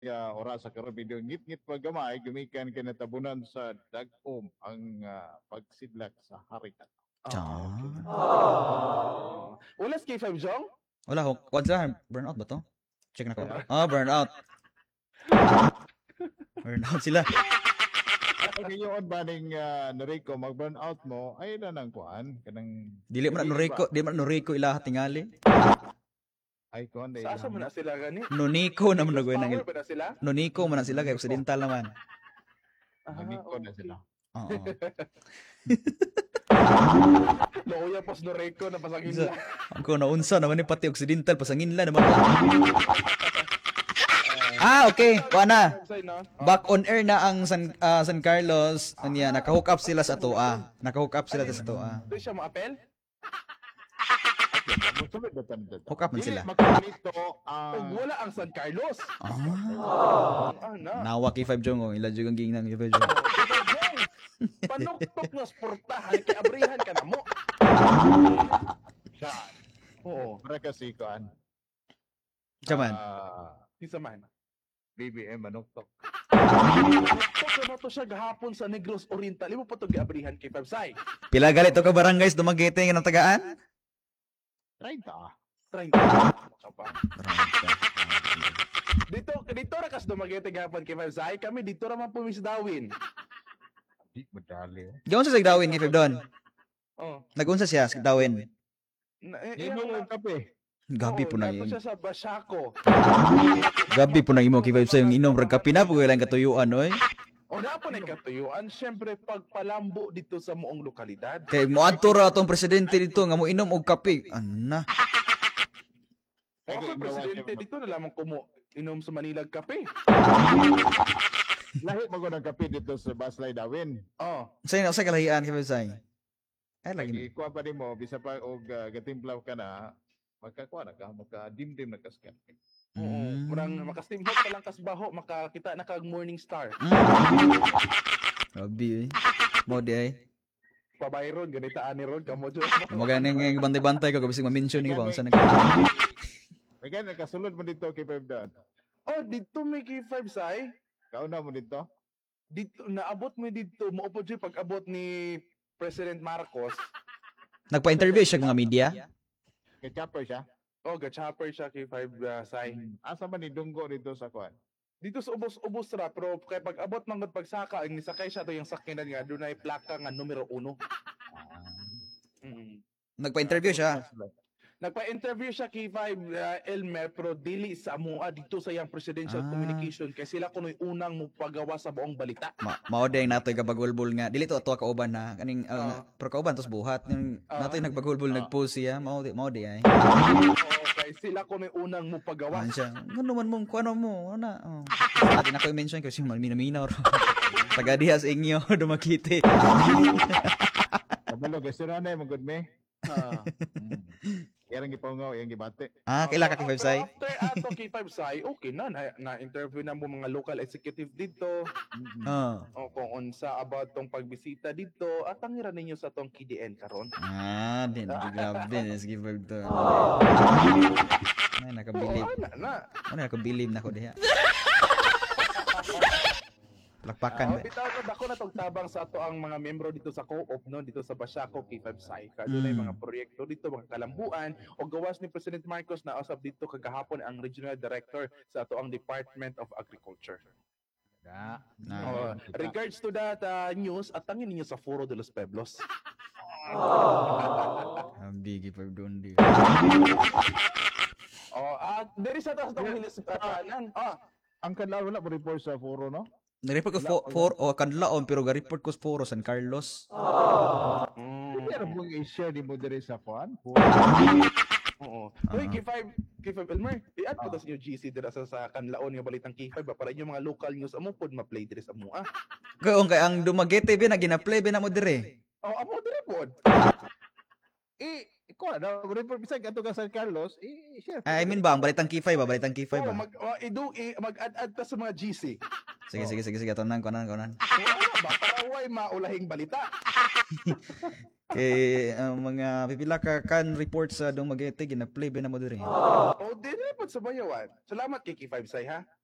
oras sa karon video ngit-ngit pa gamay gumikan kinatabunan sa dag-om ang pagsidlak sa harikat. Okay. Ulas K5 Jong? Wala ko. What's that? Burnout ba to? Check na ko. Burnout. Burnout sila. Kung ngayon ba ning Noriko mag-burn out mo, ay na nang kuan kanang Dili man Noriko ilaha tingali. ay kuan Sa asa mo na sila gani? Noniko naman nagawin Power ng ba na sila? Noniko man na sila kay occidental naman. Noriko na sila. Oo. Loya pos Noreko na pasangin Isa, lang. ako naunsa naman ni pati occidental pasangin la naman. Okay. Kuana. Back on air na ang San Carlos. Anya, naka-hook up sila sa toa. Naka-hook up sila sa toa. Doon siya ma-appel? Hook up man sila. Magkalito O wala ang San Carlos. Nawa kay 5 Jong, ila jud ang gingnang kay 5 Jong. Panuktok nga sportahan kay abrihan ka na mo. siya. Oo. Para kasi kuan. Chaman. Isa man. BBM manuktok. Panuktok na to siya gahapon sa Negros Oriental. Imo pa to giabrihan kay Pabsay. Pila gali to ka barangays dumagete nga tagaan? 30. 30. Dito ra kas dumagete gahapon kay Pabsay. Kami dito ra man pumisdawin. Di madali. Gawon sa Dawin kay 5 Don. Oh. Nagunsa siya sa Dawin. Di mo lang kape. Gabi po na Ito yun. siya sa Basako. Gabi po na imo kay 5 sa yung inom rag kape na po lang katuyuan oy. O na po na katuyuan, syempre pagpalambo dito sa moong lokalidad. Kay moadto ra atong presidente dito nga mo inom og kape. Ana. Ako presidente dito na lamang ko mo inom sa Manila kape. Lahi mo ng kape dito sa Baslay Dawin. Oh. Sa kalahian kay 5 say. Ay lagi. Ikuha pa din mo, bisa pa og gatimplaw ka na, magkakuha na ka, magka-dimdim na kaskan. Oo. Murang makastimbot pa lang kasbaho, makakita na kag Morning Star. Gabi eh. Mo di ay. Pabayron, ganita ani ron, kamo dyan. Maganing nga bantay-bantay ko bisig ma-mention ni ba unsa nag. Kaya nakasulod mo dito kay Pep Dan. Oh, dito may K5 say. Kauna mo dito? Dito, naabot mo dito, maupod siya pag-abot ni President Marcos. Nagpa-interview siya mga media. Kay Chopper siya. Oh, ga-chopper siya K5 say. Asa man ni Dunggo dito sa kuan? Dito sa ubos-ubos ra, pero kaya pag-abot man gud pagsaka, ang nisakay siya to yung sakyanan nga, doon ay plaka nga numero 1. Nagpa-interview siya. Nagpa-interview siya kay Elmer pero dili sa amoa dito sa iyang presidential communication kay sila kuno'y unang mupagawa sa buong balita. Mao day natoy gabagulbul nga dili to ato kauban na kaning pero kauban tos buhat yung natoy nagbagulbul nagpost siya mao di ay. Okay, sila kuno'y unang mupagawa. Siya. Ngano man mo kuno mo ana. Adi na ko mention kasi malminaw ro. Taga diha sa inyo dumakiti. Kabalo gasirana mo gud me. Yang gipaungaw, yang gibate. Kaila ka kay 5 say. After ato kay 5 say, okay na interview na mo mga local executive dito. O kung unsa about tong pagbisita dito, at tangiran ninyo sa tong KDN karon. Din grabe let's give her to. Ay nakabilib. Ano nakabilib na ko diha. Lakpakan ba? Bitaw ko dako na tong tabang sa ato ang mga membro dito sa co-op no dito sa Basako K5 Sai. Kadunay mga proyekto dito mga kalambuan o gawas ni President Marcos na usab dito kagahapon ang regional director sa ato ang Department of Agriculture. Regards to that news, at tangin ninyo sa Foro de los Pueblos. Bigi pa doon di. There is sa tong hilispanan. Ang kanlaw wala po report sa foro, no? Nireport ko for kanlaon pero ga-report ko sa Foro San Carlos. Hindi na po i-share di mo dire sa kuan. Oo. Hoy, K5 Elmer, i-add po tas yung GC dira sa kanlaon nga balitang K5 para inyo mga local news amo pod ma-play dire sa mua. Kung kay ang Dumaguete ba na gina-play ba na mo dire? Amo dire pod. Ikaw na, report bisag ato ka San Carlos, i-share. I mean ba ang balitang K5 ba? Balitang K5 ba? Mag-add ta sa mga GC. Sige tonan konan. Wala ba para way maulahing balita. Mga pipila ka kan report sa Dumaguete gina-play ba na mo dire? Dire pod sa bayawan. Salamat kay K5 say ha.